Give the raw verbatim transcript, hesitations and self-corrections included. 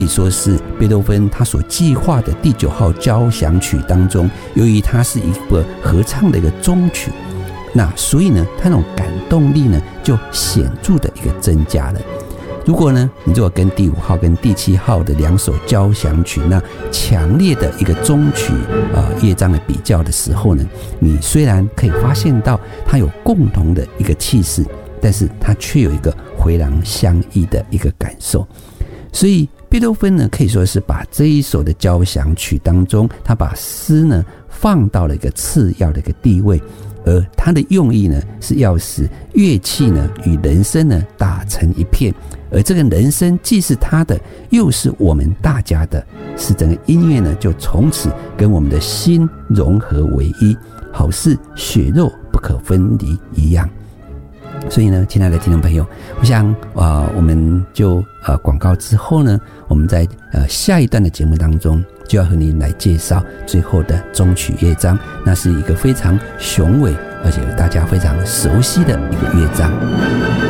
可以说是贝多芬他所计划的第九号交响曲当中，由于它是一个合唱的一个终曲，那所以呢，它那种感动力呢就显著的一个增加了。如果呢，你如果跟第五号跟第七号的两首交响曲那强烈的一个终曲呃乐章的比较的时候呢，你虽然可以发现到它有共同的一个气势，但是它却有一个回廊相异的一个感受。所以贝多芬呢，可以说是把这一首的交响曲当中，他把诗呢放到了一个次要的一个地位。而它的用意呢，是要使乐器呢与人声呢打成一片，而这个人声既是他的，又是我们大家的，使整个音乐呢就从此跟我们的心融合为一，好似血肉不可分离一样。所以呢，亲爱的听众朋友，我想呃，我们就呃广告之后呢，我们在呃下一段的节目当中，就要和您来介绍最后的终曲乐章，那是一个非常雄伟而且大家非常熟悉的一个乐章。